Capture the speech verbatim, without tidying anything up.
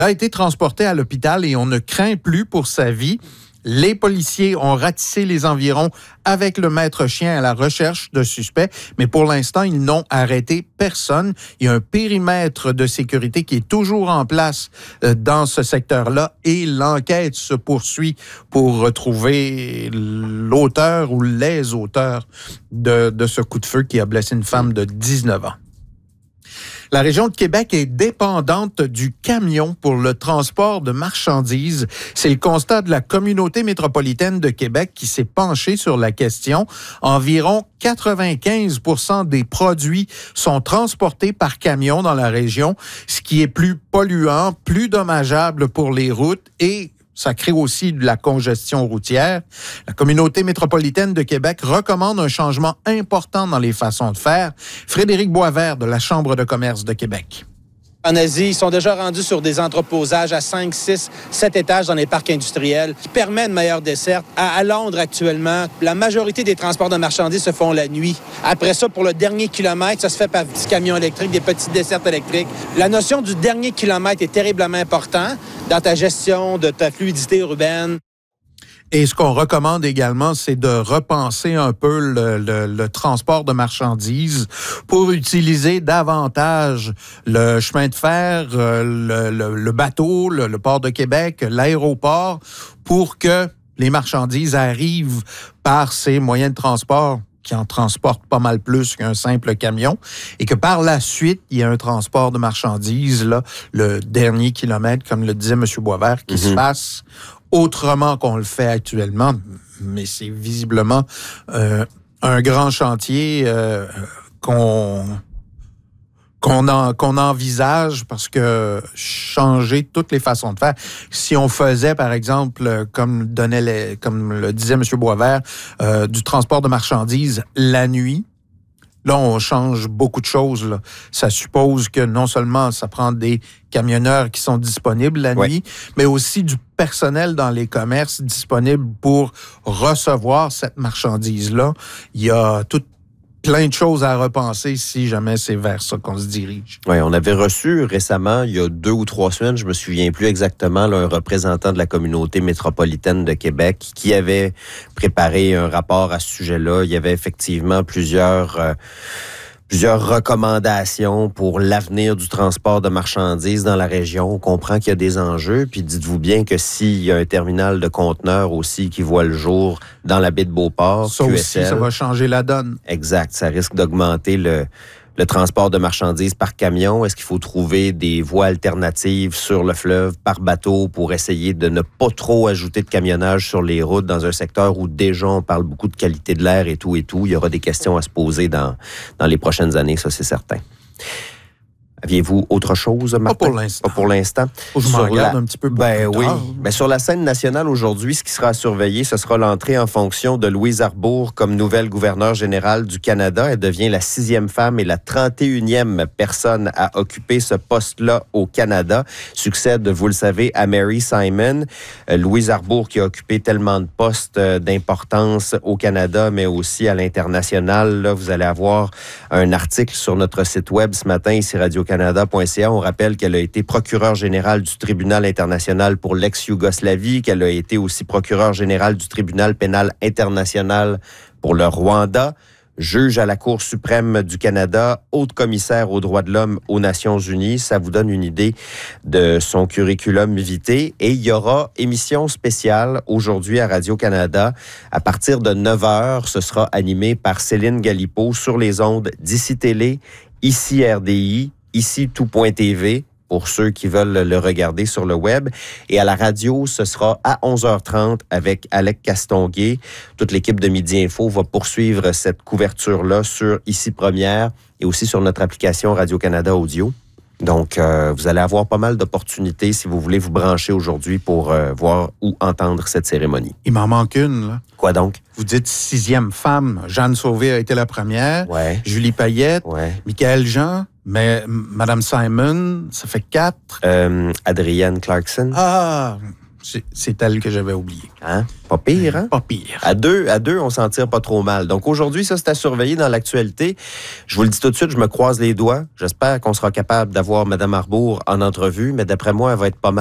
a été transporté à l'hôpital et on ne craint plus pour sa vie. Les policiers ont ratissé les environs avec le maître chien à la recherche de suspects, mais pour l'instant, ils n'ont arrêté personne. Il y a un périmètre de sécurité qui est toujours en place dans ce secteur-là et l'enquête se poursuit pour retrouver l'auteur ou les auteurs de, de ce coup de feu qui a blessé une femme de dix-neuf ans. La région de Québec est dépendante du camion pour le transport de marchandises. C'est le constat de la communauté métropolitaine de Québec qui s'est penchée sur la question. Environ quatre-vingt-quinze pour cent des produits sont transportés par camion dans la région, ce qui est plus polluant, plus dommageable pour les routes et ça crée aussi de la congestion routière. La communauté métropolitaine de Québec recommande un changement important dans les façons de faire. Frédéric Boisvert de la Chambre de commerce de Québec. En Asie, ils sont déjà rendus sur des entreposages à cinq, six, sept étages dans les parcs industriels qui permettent une meilleure desserte. À, à Londres, actuellement, la majorité des transports de marchandises se font la nuit. Après ça, pour le dernier kilomètre, ça se fait par petits camions électriques, des petites dessertes électriques. La notion du dernier kilomètre est terriblement importante dans ta gestion de ta fluidité urbaine. Et ce qu'on recommande également, c'est de repenser un peu le, le, le transport de marchandises pour utiliser davantage le chemin de fer, le, le, le bateau, le, le port de Québec, l'aéroport, pour que les marchandises arrivent par ces moyens de transport qui en transportent pas mal plus qu'un simple camion, et que par la suite, il y a un transport de marchandises, là, le dernier kilomètre, comme le disait M. Boisvert, qui mm-hmm. se passe autrement qu'on le fait actuellement, mais c'est visiblement euh, un grand chantier euh, qu'on qu'on, en, qu'on envisage parce que changer toutes les façons de faire. Si on faisait, par exemple, comme donnait les, comme le disait M. Boisvert, euh, du transport de marchandises la nuit, là, on change beaucoup de choses. Là. Ça suppose que non seulement ça prend des camionneurs qui sont disponibles la oui. nuit, mais aussi du personnel dans les commerces disponible pour recevoir cette marchandise-là. Il y a tout plein de choses à repenser si jamais c'est vers ça qu'on se dirige. Oui, on avait reçu récemment, il y a deux ou trois semaines, je me souviens plus exactement, là, un représentant de la communauté métropolitaine de Québec qui avait préparé un rapport à ce sujet-là. Il y avait effectivement plusieurs... Euh, Plusieurs recommandations pour l'avenir du transport de marchandises dans la région. On comprend qu'il y a des enjeux. Puis dites-vous bien que s'il y a un terminal de conteneurs aussi qui voit le jour dans la baie de Beauport, ça Q S L, aussi, ça va changer la donne. Exact. Ça risque d'augmenter le, le transport de marchandises par camion. Est-ce qu'il faut trouver des voies alternatives sur le fleuve par bateau pour essayer de ne pas trop ajouter de camionnage sur les routes dans un secteur où déjà on parle beaucoup de qualité de l'air et tout et tout? Il y aura des questions à se poser dans, dans les prochaines années, ça c'est certain. Aviez-vous autre chose, Martin? Pas pour l'instant. Pas pour l'instant. Faut que je m'en regarde un petit peu. Ben oui. Ben, sur la scène nationale aujourd'hui, ce qui sera à surveiller, ce sera l'entrée en fonction de Louise Arbour comme nouvelle gouverneure générale du Canada. Elle devient la sixième femme et la trente et unième personne à occuper ce poste-là au Canada. Succède, vous le savez, à Mary Simon. Euh, Louise Arbour qui a occupé tellement de postes euh, d'importance au Canada, mais aussi à l'international. Là, vous allez avoir un article sur notre site web ce matin, ici radio canada point c a. On rappelle qu'elle a été procureure générale du tribunal international pour l'ex-Yougoslavie, qu'elle a été aussi procureure générale du tribunal pénal international pour le Rwanda, juge à la Cour suprême du Canada, haute commissaire aux droits de l'homme aux Nations unies. Ça vous donne une idée de son curriculum vitae. Et il y aura émission spéciale aujourd'hui à Radio-Canada. À partir de neuf heures, ce sera animé par Céline Galipeau sur les ondes d'Ici Télé, Ici R D I, Ici Tout point T V, pour ceux qui veulent le regarder sur le web. Et à la radio, ce sera à onze heures trente avec Alec Castonguay. Toute l'équipe de Midi Info va poursuivre cette couverture-là sur Ici Première et aussi sur notre application Radio-Canada Audio. Donc, euh, vous allez avoir pas mal d'opportunités si vous voulez vous brancher aujourd'hui pour euh, voir ou entendre cette cérémonie. Il m'en manque une, là. Quoi donc? Vous dites sixième femme. Jeanne Sauvé a été la première. Ouais. Julie Payette. Ouais. Michaël Jean. Mais Madame Simon, ça fait quatre. Euh, Adrienne Clarkson. Ah, c'est, c'est elle que j'avais oubliée. Hein? Pas pire, hein? Pas pire. À deux, à deux, on s'en tire pas trop mal. Donc aujourd'hui, ça, c'est à surveiller dans l'actualité. Je vous le dis tout de suite, je me croise les doigts. J'espère qu'on sera capable d'avoir Mme Arbour en entrevue, mais d'après moi, elle va être pas mal